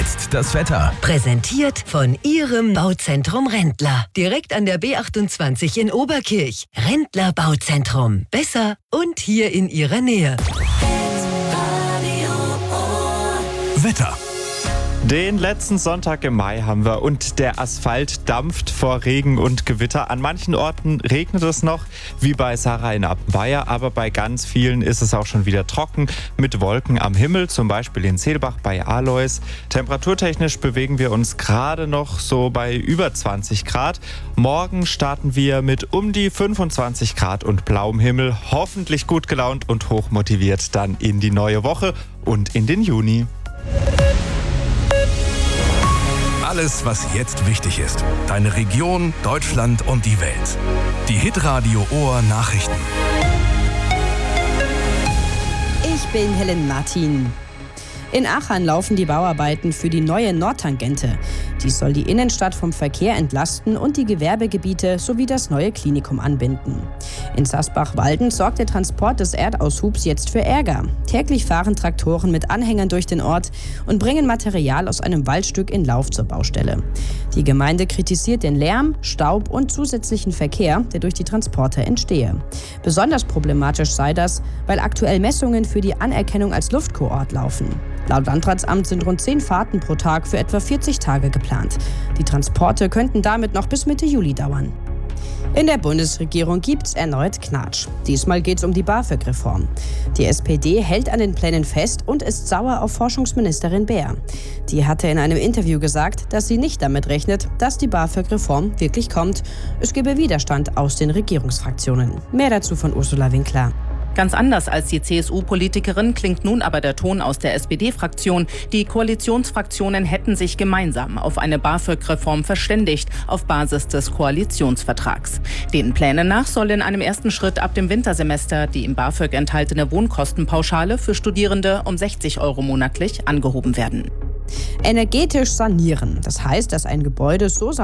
jetzt das Wetter. Präsentiert von Ihrem Bauzentrum Rendler. Direkt an der B28 in Oberkirch. Rendler Bauzentrum. Besser und hier in Ihrer Nähe. Wetter. Den letzten Sonntag im Mai haben wir und der Asphalt dampft vor Regen und Gewitter. An manchen Orten regnet es noch, wie bei Sarah in Appenweier, aber bei ganz vielen ist es auch schon wieder trocken mit Wolken am Himmel, zum Beispiel in Seelbach bei Alois. Temperaturtechnisch bewegen wir uns gerade noch so bei über 20 Grad. Morgen starten wir mit um die 25 Grad und blauem Himmel, hoffentlich gut gelaunt und hochmotiviert dann in die neue Woche und in den Juni. Alles, was jetzt wichtig ist. Deine Region, Deutschland und die Welt. Die Hitradio Ohr Nachrichten. Ich bin Helen Martin. In Aachen laufen die Bauarbeiten für die neue Nordtangente. Dies soll die Innenstadt vom Verkehr entlasten und die Gewerbegebiete sowie das neue Klinikum anbinden. In Sasbach-Walden sorgt der Transport des Erdaushubs jetzt für Ärger. Täglich fahren Traktoren mit Anhängern durch den Ort und bringen Material aus einem Waldstück in Lauf zur Baustelle. Die Gemeinde kritisiert den Lärm, Staub und zusätzlichen Verkehr, der durch die Transporte entstehe. Besonders problematisch sei das, weil aktuell Messungen für die Anerkennung als Luftkurort laufen. Laut Landratsamt sind rund 10 Fahrten pro Tag für etwa 40 Tage geplant. Die Transporte könnten damit noch bis Mitte Juli dauern. In der Bundesregierung gibt's erneut Knatsch. Diesmal geht's um die BAföG-Reform. Die SPD hält an den Plänen fest und ist sauer auf Forschungsministerin Baer. Die hatte in einem Interview gesagt, dass sie nicht damit rechnet, dass die BAföG-Reform wirklich kommt. Es gebe Widerstand aus den Regierungsfraktionen. Mehr dazu von Ursula Winkler. Ganz anders als die CSU-Politikerin klingt nun aber der Ton aus der SPD-Fraktion. Die Koalitionsfraktionen hätten sich gemeinsam auf eine BAföG-Reform verständigt, auf Basis des Koalitionsvertrags. Den Plänen nach soll in einem ersten Schritt ab dem Wintersemester die im BAföG enthaltene Wohnkostenpauschale für Studierende um 60 € monatlich angehoben werden. Energetisch sanieren. Das heißt, dass ein Gebäude so